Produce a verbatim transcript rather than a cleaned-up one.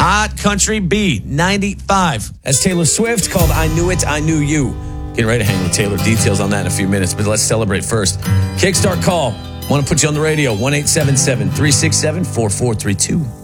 Hot Country B, ninety-five. That's Taylor Swift called I Knew It, I Knew You. Getting ready to hang with Taylor. Details on that in a few minutes, but let's celebrate first. Kickstart call. Want to put you on the radio, one eight seven seven, three six seven, four four three two.